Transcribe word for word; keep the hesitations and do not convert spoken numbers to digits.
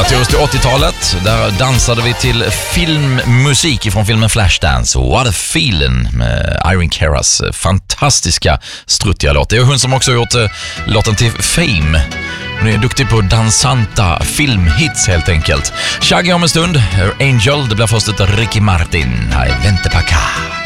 till oss till åttiotalet. Där dansade vi till filmmusik från filmen Flashdance. What a feeling med Irene Caras fantastiska struttiga låt. Det är hon som också har gjort uh, låten till Fame. Hon är duktig på dansanta filmhits helt enkelt. Shaggy om en stund. Angel, det blir först ett Ricky Martin. Här är Vente pa' ca.